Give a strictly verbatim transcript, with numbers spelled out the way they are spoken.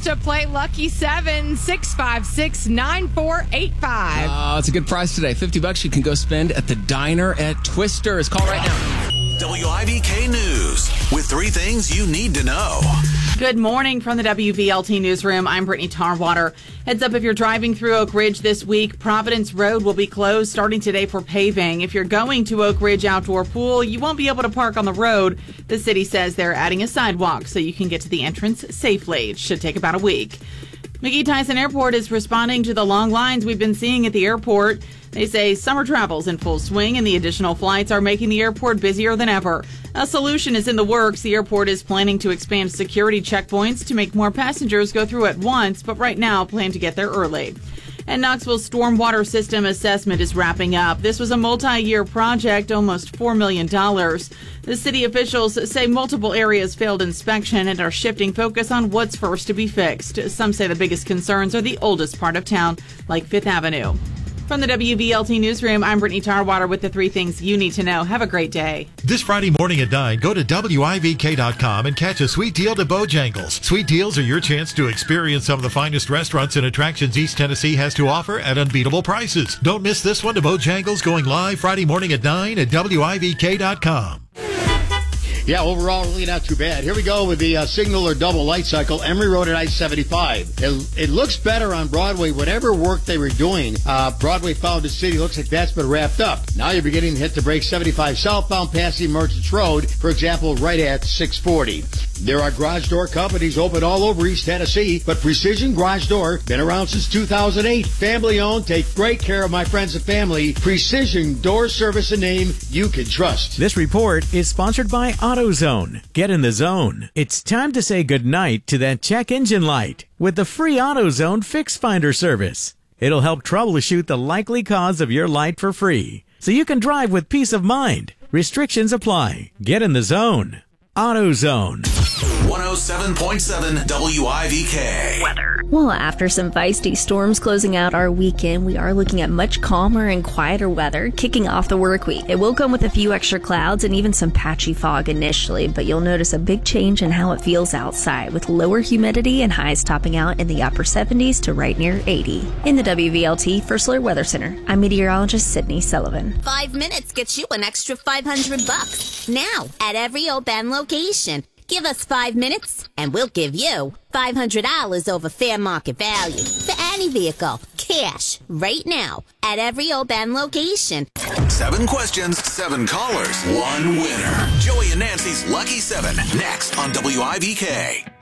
to play Lucky seven, six five six, nine four eight five. Uh, it's a good prize today. fifty bucks you can go spend at the diner at Twister's. Call right now. W I V K News with three things you need to know. Good morning from the W V L T Newsroom. I'm Brittany Tarwater. Heads up if you're driving through Oak Ridge this week, Providence Road will be closed starting today for paving. If you're going to Oak Ridge Outdoor Pool, you won't be able to park on the road. The city says they're adding a sidewalk so you can get to the entrance safely. It should take about a week. McGee Tyson Airport is responding to the long lines we've been seeing at the airport. They say summer travel's in full swing and the additional flights are making the airport busier than ever. A solution is in the works. The airport is planning to expand security checkpoints to make more passengers go through at once, but right now plan to get there early. And Knoxville's stormwater system assessment is wrapping up. This was a multi-year project, almost four million dollars. The city officials say multiple areas failed inspection and are shifting focus on what's first to be fixed. Some say the biggest concerns are the oldest part of town, like Fifth Avenue. From the W V L T Newsroom, I'm Brittany Tarwater with the three things you need to know. Have a great day. This Friday morning at nine, go to W I V K dot com and catch a sweet deal to Bojangles. Sweet deals are your chance to experience some of the finest restaurants and attractions East Tennessee has to offer at unbeatable prices. Don't miss this one to Bojangles going live Friday morning at nine at W I V K dot com. Yeah, overall, really not too bad. Here we go with the uh, single or double light cycle. Emory Road at I seventy-five. It, it looks better on Broadway. Whatever work they were doing, uh, Broadway Fountain City looks like that's been wrapped up. Now you're beginning to hit the brakes. seventy-five southbound passing Merchants Road, for example, right at six forty. There are garage door companies open all over East Tennessee, but Precision Garage Door, been around since two thousand eight. Family owned, take great care of my friends and family. Precision Door Service, a name you can trust. This report is sponsored by AutoZone. Get in the zone. It's time to say goodnight to that check engine light with the free AutoZone Fix Finder service. It'll help troubleshoot the likely cause of your light for free, so you can drive with peace of mind. Restrictions apply. Get in the zone. AutoZone. one oh seven point seven W I V K. Weather. Well, after some feisty storms closing out our weekend, we are looking at much calmer and quieter weather kicking off the work week. It will come with a few extra clouds and even some patchy fog initially, but you'll notice a big change in how it feels outside with lower humidity and highs topping out in the upper seventies to right near eighty. In the W V L T First Alert Weather Center, I'm meteorologist Sydney Sullivan. Five minutes gets you an extra five hundred bucks. Now, at every Oban location. Give us five minutes, and we'll give you five hundred dollars over fair market value for any vehicle. Cash, right now, at every Oban location. Seven questions, seven callers, one winner. Joey and Nancy's Lucky Seven, next on W I V K.